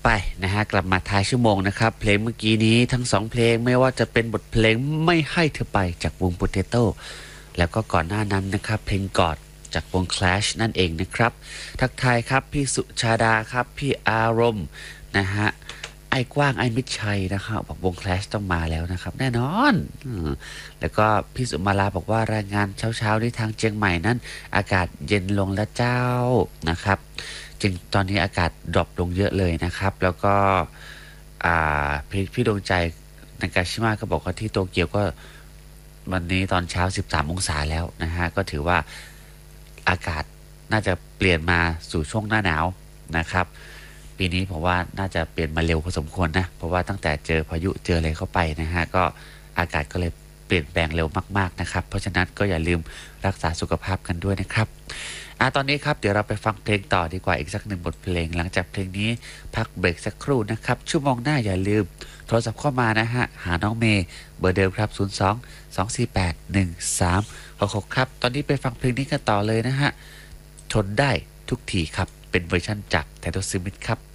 ไปนะฮะกลับมาท้ายชั่วโมงนะครับเพลงเมื่อกี้นี้ทั้งสองเพลงไม่ว่าจะเป็นบทเพลงไม่ให้เธอไปจากวง Potato แล้วก็ก่อนหน้านั้นนะครับเพลงกอดจากวง Clash นั่นเองนะครับทักทายครับพี่สุชาดาครับพี่อารมณ์นะฮะไอ้กว้างไอ้มิตรชัยนะครับบอกวง Clash ต้องมาแล้วนะครับแน่นอนแล้วก็พี่สุมาลาบอกว่ารายงานเช้าๆที่ทางเชียงใหม่นั้นอากาศเย็นลงแล้วเจ้านะครับจริงตอนนี้อากาศดรอปลงเยอะเลยนะครับแล้วก็พี่ดวงใจนากาชิมะก็บอกว่าที่โตเกียวก็วันนี้ตอนเช้า13องศาแล้วนะฮะก็ถือว่าอากาศน่าจะเปลี่ยนมาสู่ช่วงหน้าหนาวนะครับปีนี้ผมว่าน่าจะเปลี่ยนมาเร็วพอสมควรนะเพราะว่าตั้งแต่เจอพายุเจออะไรเข้าไปนะฮะก็อากาศก็เลยเปลี่ยนแปลงเร็วมากๆนะครับเพราะฉะนั้นก็อย่าลืมรักษาสุขภาพกันด้วยนะครับตอนนี้ครับเดี๋ยวเราไปฟังเพลงต่อดีกว่าอีกสักหนึ่งบทเพลงหลังจากเพลงนี้พักเบรกสักครู่นะครับชั่วโมงหน้าอย่าลืมโทรศัพท์เข้ามานะฮะหาน้องเมย์เบอร์เดิมครับ02-248-1366ครับตอนนี้ไปฟังเพลงนี้กันต่อเลยนะฮะทนได้ทุกทีครับเป็นเวอร์ชั่นจากไทโทซิมิธครับ